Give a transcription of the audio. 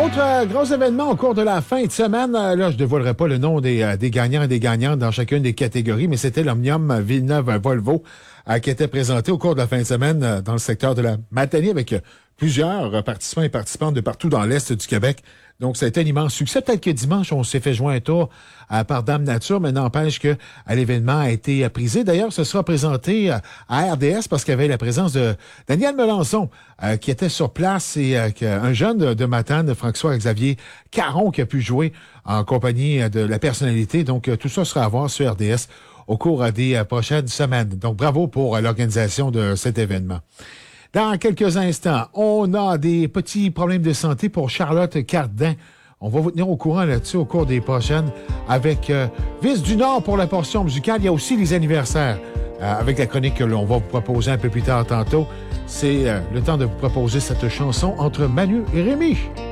Autre gros événement au cours de la fin de semaine, là je ne dévoilerai pas le nom des gagnants et des gagnantes dans chacune des catégories, mais c'était l'Omnium Villeneuve-Volvo qui était présenté au cours de la fin de semaine dans le secteur de la Matanie avec plusieurs participants et participantes de partout dans l'Est du Québec. Donc, ça a été un immense succès. Peut-être que dimanche, on s'est fait joindre un tour par Dame Nature, mais n'empêche que l'événement a été prisé. D'ailleurs, ce sera présenté à RDS parce qu'il y avait la présence de Daniel Melançon qui était sur place et un jeune de Matane, François-Xavier Caron, qui a pu jouer en compagnie de la personnalité. Donc, tout ça sera à voir sur RDS au cours des prochaines semaines. Donc, bravo pour l'organisation de cet événement. Dans quelques instants, on a des petits problèmes de santé pour Charlotte Cardin. On va vous tenir au courant là-dessus au cours des prochaines avec Vis du Nord pour la portion musicale. Il y a aussi les anniversaires avec la chronique que l'on va vous proposer un peu plus tard tantôt. C'est le temps de vous proposer cette chanson entre Manu et Rémi.